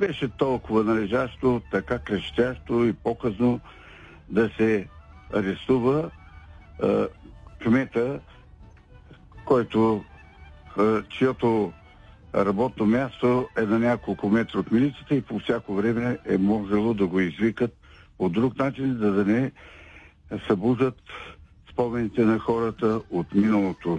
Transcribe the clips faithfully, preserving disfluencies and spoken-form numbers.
беше толкова належащо, така крещящо и показно да се арестува а, кмета, който, а, чието работно място е на няколко метра от милицията и по всяко време е можело да го извикат по друг начин, за да не събуждат спомените на хората от миналото.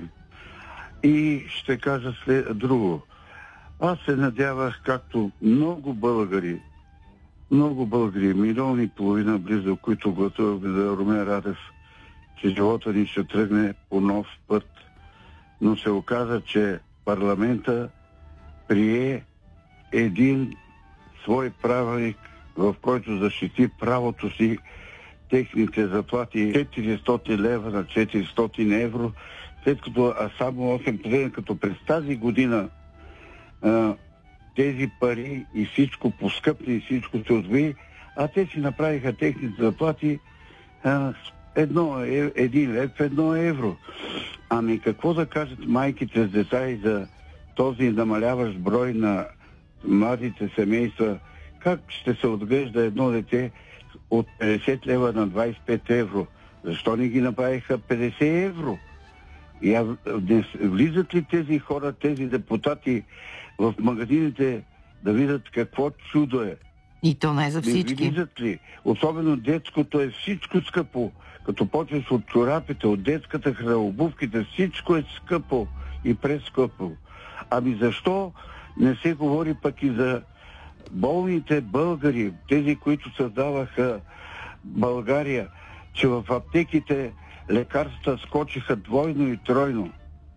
И ще кажа след друго. Аз се надявах, както много българи, много българи, милион и половина близо, които гласувахме за Румен Радев, че живота ни ще тръгне по нов път. Но се оказа, че парламента прие един свой правилник, в който защити правото си техните заплати четиристотин лева на четиристотин евро, след като а само осем процента, като през тази година а, тези пари и всичко поскъпни и всичко се отви, а те си направиха техните заплати а, едно, е, един лев, едно евро. Ами какво да кажат майките с деца и за този намаляващ брой на младите семейства? Как ще се отглежда едно дете от петдесет лева на двадесет и пет евро? Защо не ги направиха петдесет евро? И а, влизат ли тези хора, тези депутати в магазините да видят какво чудо е? И то не за всички. Не влизат ли? Особено детското е всичко скъпо. Като почваш от чорапите, от детската храна, обувките, всичко е скъпо и прескъпо. Ами защо не се говори пък и за болните българи, тези, които създаваха България, че в аптеките лекарствата скочиха двойно и тройно.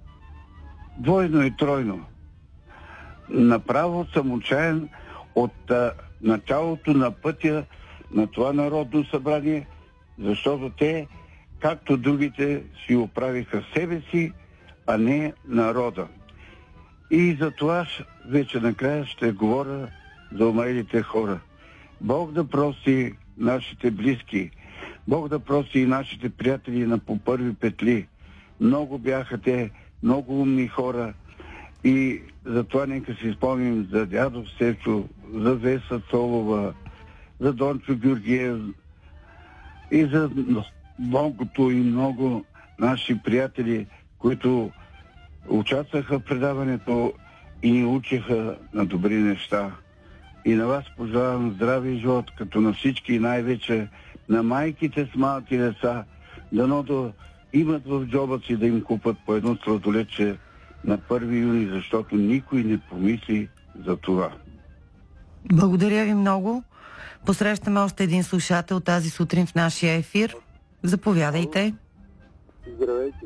Двойно и тройно. Направо съм отчаян от а, началото на пътя на това Народно събрание, защото те, както другите, си оправиха себе си, а не народа. И за това вече накрая ще говоря за умрелите хора. Бог да прости нашите близки. Бог да прости и нашите приятели на по първи петли. Много бяха те, много умни хора. И затова нека си спомним за дядо Стефчо, за Веса Цолова, за Дончо Георгиев и за многото и много наши приятели, които участваха в предаването и ни учиха на добри неща. И на вас пожелавам здраве и живот, като на всички и най-вече на майките с малки деца, дано да имат в джоба си да им купат по едно сладолече на първи юни, защото никой не помисли за това. Благодаря ви много. Посрещаме още един слушател тази сутрин в нашия ефир. Заповядайте. Здравейте.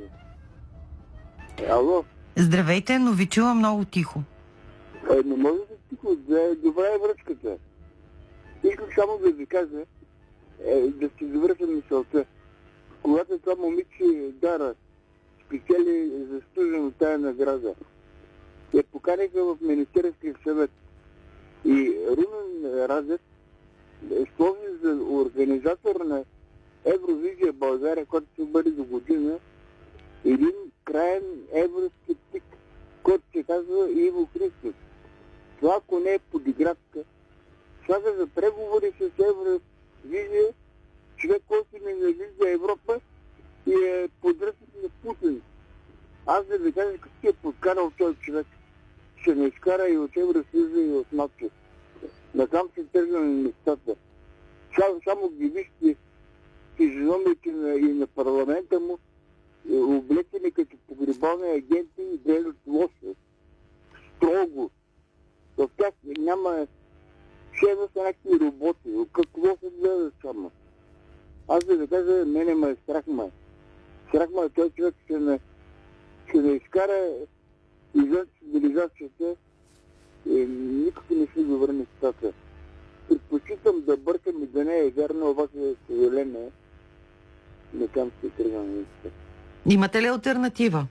Алло. Здравейте, но ви чувам много тихо. Е, не може да тихо, да е добра е връчката. Искам само да ви кажа, е, да си завърша мисълта. Когато това момиче Дара спечели заслужено тая награда, я поканиха в Министерския съвет и Румен Радев сложи за организатор на Евровизия България, който ще бъде до година, един краен евроскептик, който се казва Иво Христов. Това, ако не е подигравка, това са за преговори с Евровизия, човек, който ненавижда Европа и е подръчник на Путин. Аз да ви кажа, като си е подкарал този човек, ще не изкара и от Евросъюза и от НАТО. Насам се тръгна на местата. Само, само ги вижте физиономите на, и на парламента му, облечени като погребални агенти и гледат лошо. Строго. В тях няма... Все са някакви роботи. Какво се гледат само? Аз да ви кажа, мене ме е страх ме. Страх ме, той човек ще не, ще не изкара извън цивилизацията и никакво не ще го върне стата. Предпочитам да бъркам и да не е вярно, обаче за съжаление не там ще тръгна нищо. Имате ли алтернатива?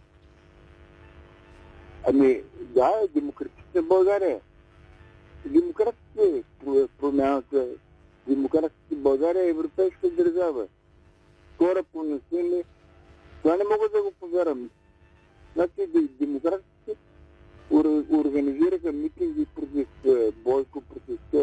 Ами, да, демократична България. Демократите промяната. Демократите България е европейска държава. Хора понесени. Това не мога да го повярвам. Значи, демократите организираха митинги против Бойко, против